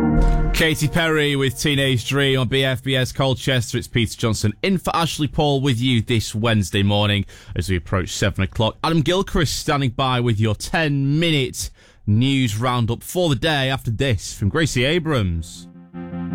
Katy Perry with Teenage Dream on BFBS Colchester. It's Peter Johnson in for Ashley Paul with you this Wednesday morning as we approach 7 o'clock. Adam Gilchrist standing by with your 10-minute news roundup for the day after this from Gracie Abrams.